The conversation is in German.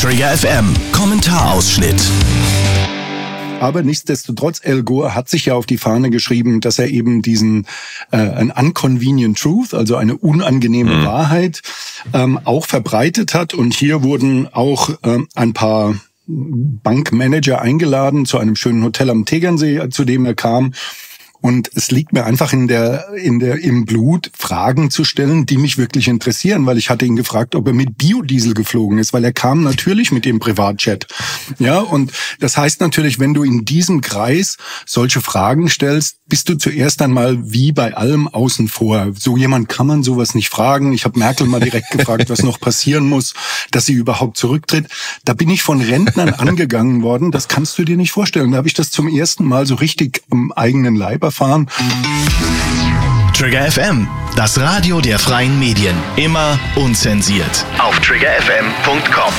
Trigger FM Kommentarausschnitt. Aber nichtsdestotrotz, Al Gore hat sich ja auf die Fahne geschrieben, dass er eben diesen an unconvenient truth, also eine unangenehme Wahrheit, auch verbreitet hat. Und hier wurden auch ein paar Bankmanager eingeladen zu einem schönen Hotel am Tegernsee, zu dem er kam. Und es liegt mir einfach im Blut, Fragen zu stellen, die mich wirklich interessieren, weil ich hatte ihn gefragt, ob er mit Biodiesel geflogen ist, weil er kam natürlich mit dem Privatjet. Ja, und das heißt natürlich, wenn du in diesem Kreis solche Fragen stellst, bist du zuerst einmal wie bei allem außen vor. So jemand kann man sowas nicht fragen. Ich habe Merkel mal direkt gefragt, was noch passieren muss, dass sie überhaupt zurücktritt. Da bin ich von Rentnern angegangen worden. Das kannst du dir nicht vorstellen. Da habe ich das zum ersten Mal so richtig am eigenen Leib erfahren. Trigger FM, das Radio der freien Medien. Immer unzensiert. Auf triggerfm.com.